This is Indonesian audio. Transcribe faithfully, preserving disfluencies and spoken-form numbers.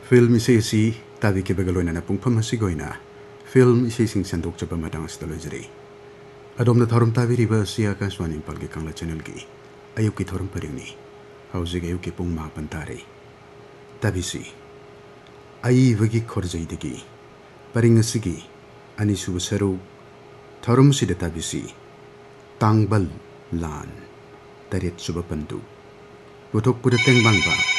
Film isi-isi tabi ke bagaloina na pungpam hasigoina. Film isi-sing sandok coba madang astalojeri. Adom na thorum tabi riba siya ka swaning palgi kangla channel ki. Ayuk ki thorum paring ni. Hausig ayuk ki pung mapan tari. Tabi si. Ay wagi khorjay digi. Paring asigi. Ani subasaru. Thorum sida tabi si. Tangbal lan. Tarit subapandu. Butok pudateng bangba.